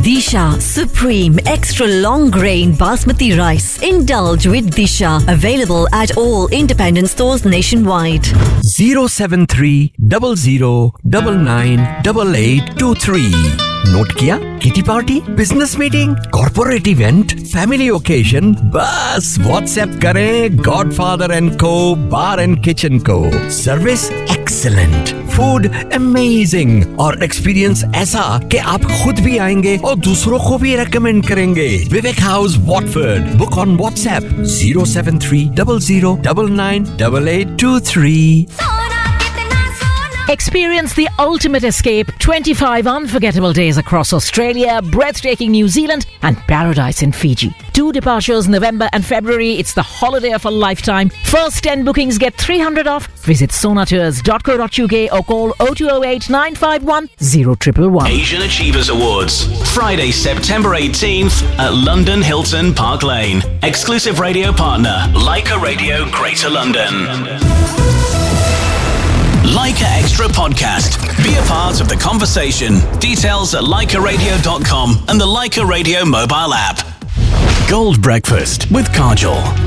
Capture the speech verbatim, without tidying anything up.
Disha Supreme Extra Long Grain Basmati Rice. Indulge with Disha. Available at all independent stores nationwide. zero seven three zero zero nine nine eight eight two three. Note किया? Kitty party, business meeting, corporate event, family occasion, बस WhatsApp करें godfather and को बार and kitchen को. Service excellent, food amazing और experience ऐसा कि आप खुद भी आएंगे और दूसरों को भी रेकमेंड करेंगे. विवेक house Watford. Book on WhatsApp zero seven three zero zero nine nine eight eight two three. Experience the ultimate escape. twenty-five unforgettable days across Australia, breathtaking New Zealand and paradise in Fiji. Two departures November and February. It's the holiday of a lifetime. First ten bookings get three hundred off. Visit sonatours dot co dot uk or call oh two oh eight nine five one oh one one one. Asian Achievers Awards. Friday, September eighteenth at London Hilton Park Lane. Exclusive radio partner, Leica Radio Greater London. Leica Extra Podcast. Be a part of the conversation. Details at leica radio dot com and the Leica Radio mobile app. Gold Breakfast with Kajol.